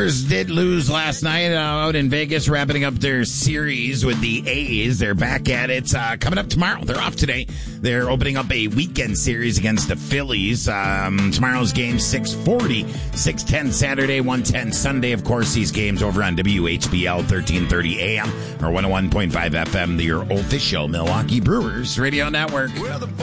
Brewers did lose last night out in Vegas, wrapping up their series with the A's. They're back at it coming up tomorrow. They're off today. They're opening up a weekend series against the Phillies. Tomorrow's game, 6:40, 6:10 Saturday, 1:10 Sunday. Of course, these games over on WHBL 1330 AM or 101.5 FM, your official Milwaukee Brewers radio network.